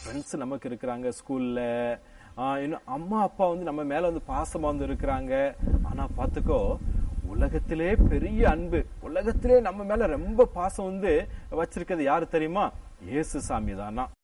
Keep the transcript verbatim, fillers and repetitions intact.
Friends நமக்கு இருக்கிறாங்க ஸ்கூல்ல, இன்னும் அம்மா அப்பா வந்து நம்ம மேல வந்து பாசமா வந்து இருக்கிறாங்க. ஆனா பாத்துக்கோ, உலகத்திலே பெரிய அன்பு, உலகத்திலே நம்ம மேல ரொம்ப பாசம் வந்து வச்சிருக்கிறது யாரு தெரியுமா? இயேசு சாமி தானா.